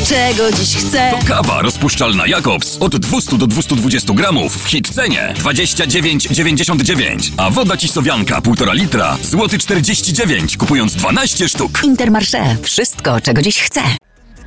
czego dziś chcę. To kawa rozpuszczalna Jacobs od 200 do 220 gramów w hit cenie 29,99. A woda cisowianka 1,5 litra złoty 49, kupując 12 sztuk. Intermarché. Wszystko, czego dziś chcę.